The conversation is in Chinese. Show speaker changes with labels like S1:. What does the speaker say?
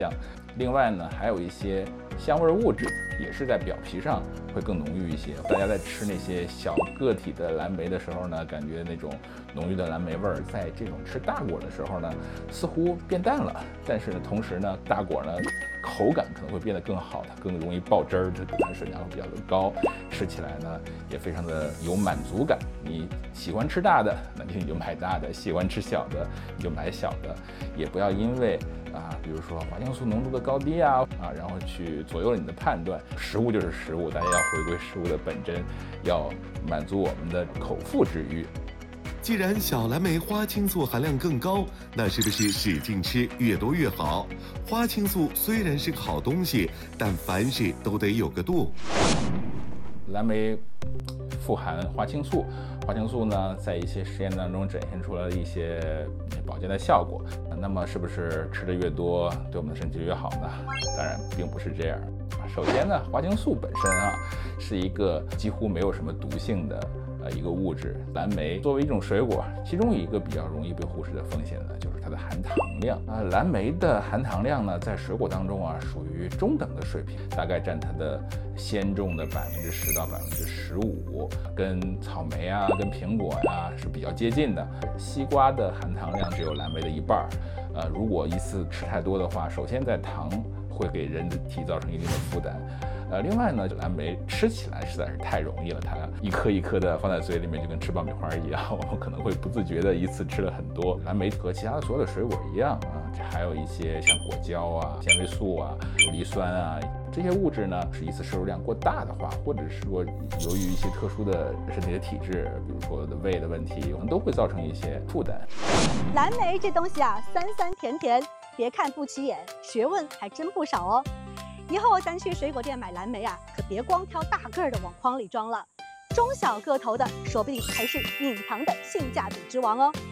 S1: 另外呢，还有一些香味物质也是在表皮上会更浓郁一些。大家在吃那些小个体的蓝莓的时候呢，感觉那种浓郁的蓝莓味儿，在这种吃大果的时候呢，似乎变淡了。但是呢，同时呢，大果呢口感可能会变得更好，它更容易爆汁儿，这个含水量会比较的高，吃起来呢也非常的有满足感。你喜欢吃大的，那你就买大的；喜欢吃小的，你就买小的。也不要因为比如说花青素浓度的高低然后去左右了你的判断。食物就是食物，大家要回归食物的本真，要满足我们的口腹之欲。
S2: 既然小蓝莓花青素含量更高，那是不是使劲吃越多越好？花青素虽然是个好东西，但凡事都得有个度。
S1: 蓝莓富含花青素，花青素呢，在一些实验当中展现出了一些保健的效果。那么，是不是吃的越多，对我们的身体越好呢？当然，并不是这样。首先呢，花青素本身是一个几乎没有什么毒性的一个物质。蓝莓作为一种水果，其中一个比较容易被忽视的风险呢，就是它的含糖量。蓝莓的含糖量呢，在水果当中属于中等的水平，大概占它的鲜重的10%到15%，跟草莓跟苹果是比较接近的。西瓜的含糖量只有蓝莓的一半。如果一次吃太多的话，首先在糖会给人的体造成一定的负担。另外呢，蓝莓吃起来实在是太容易了，它一颗一颗的放在嘴里面，就跟吃爆米花一样，我们可能会不自觉的一次吃了很多。蓝莓和其他的所有的水果一样这还有一些像果胶纤维素有梨酸这些物质呢，是一次摄入量过大的话，或者是说由于一些特殊的身体的体质，比如说胃的问题，可能都会造成一些负担。
S3: 蓝莓这东西酸酸甜甜，别看不起眼，学问还真不少哦。以后咱去水果店买蓝莓可别光挑大个的往筐里装了，中小个头的说不定才是隐藏的性价比之王哦。